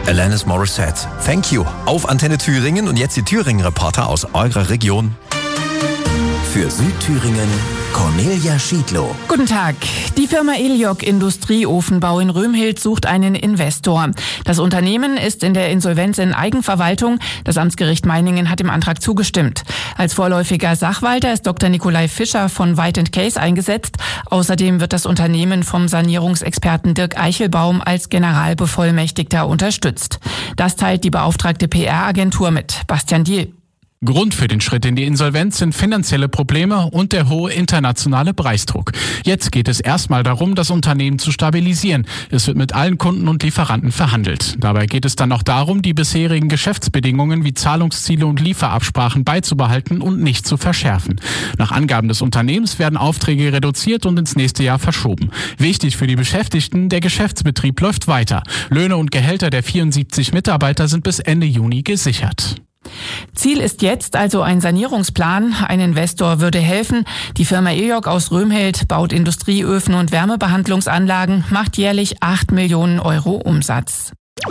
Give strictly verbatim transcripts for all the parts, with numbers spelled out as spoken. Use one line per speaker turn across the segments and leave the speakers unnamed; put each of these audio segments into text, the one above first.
Alanis Morissette. Thank you. Auf Antenne Thüringen und jetzt die Thüringen-Reporter aus eurer Region.
Für Südthüringen Cornelia Schiedlow.
Guten Tag. Die Firma Eliog Industrieofenbau in Römhild sucht einen Investor. Das Unternehmen ist in der Insolvenz in Eigenverwaltung. Das Amtsgericht Meiningen hat dem Antrag zugestimmt. Als vorläufiger Sachwalter ist Doktor Nikolai Fischer von White and Case eingesetzt. Außerdem wird das Unternehmen vom Sanierungsexperten Dirk Eichelbaum als Generalbevollmächtigter unterstützt. Das teilt die beauftragte P R-Agentur mit. Bastian Diel.
Grund für den Schritt in die Insolvenz sind finanzielle Probleme und der hohe internationale Preisdruck. Jetzt geht es erstmal darum, das Unternehmen zu stabilisieren. Es wird mit allen Kunden und Lieferanten verhandelt. Dabei geht es dann auch darum, die bisherigen Geschäftsbedingungen wie Zahlungsziele und Lieferabsprachen beizubehalten und nicht zu verschärfen. Nach Angaben des Unternehmens werden Aufträge reduziert und ins nächste Jahr verschoben. Wichtig für die Beschäftigten, der Geschäftsbetrieb läuft weiter. Löhne und Gehälter der vierundsiebzig Mitarbeiter sind bis Ende Juni gesichert.
Ziel ist jetzt also ein Sanierungsplan. Ein Investor würde helfen. Die Firma Eliog aus Römhild baut Industrieöfen und Wärmebehandlungsanlagen, macht jährlich acht Millionen Euro Umsatz.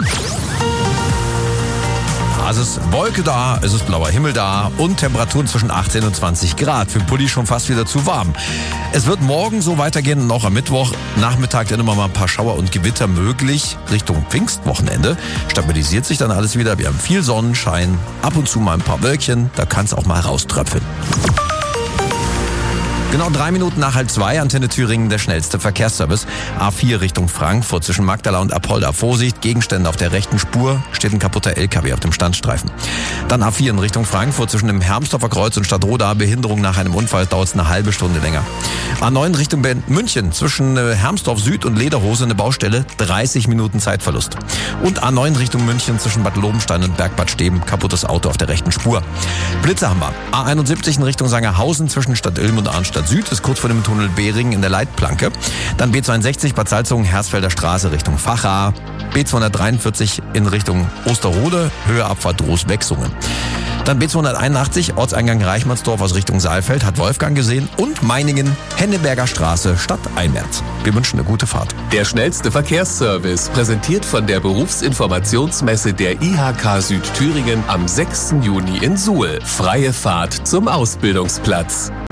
Es ist Wolke da, es ist blauer Himmel da und Temperaturen zwischen achtzehn und zwanzig Grad. Für den Pulli schon fast wieder zu warm. Es wird morgen so weitergehen und auch am Mittwoch. Nachmittag dann immer mal ein paar Schauer und Gewitter möglich. Richtung Pfingstwochenende stabilisiert sich dann alles wieder. Wir haben viel Sonnenschein, ab und zu mal ein paar Wölkchen. Da kann es auch mal rauströpfeln. Genau drei Minuten nach halb zwei, Antenne Thüringen, der schnellste Verkehrsservice. A vier Richtung Frankfurt zwischen Magdala und Apolda. Vorsicht, Gegenstände auf der rechten Spur, steht ein kaputter L K W auf dem Standstreifen. Dann A vier in Richtung Frankfurt zwischen dem Hermsdorfer Kreuz und Stadtroda. Behinderung nach einem Unfall, dauert es eine halbe Stunde länger. A neun Richtung München zwischen Hermsdorf Süd und Lederhose, eine Baustelle, dreißig Minuten Zeitverlust. Und A neun Richtung München zwischen Bad Lobenstein und Bergbad Steben, kaputtes Auto auf der rechten Spur. Blitze haben wir. A einundsiebzig in Richtung Sangerhausen zwischen Stadt Ilm und Arnstadt Süd, ist kurz vor dem Tunnel Behring in der Leitplanke. Dann B zweiundsechzig Bad Salzungen, Hersfelder Straße Richtung Vacha. B zweihundertdreiundvierzig in Richtung Osterode, Höhe Abfahrt Groß-Wechsungen. Dann B zweihunderteinundachtzig, Ortseingang Reichmannsdorf aus Richtung Saalfeld, hat Wolfgang gesehen. Und Meiningen, Henneberger Straße, Stadt Einmärz. Wir wünschen eine gute Fahrt.
Der schnellste Verkehrsservice, präsentiert von der Berufsinformationsmesse der I H K Südthüringen am sechsten Juni in Suhl. Freie Fahrt zum Ausbildungsplatz.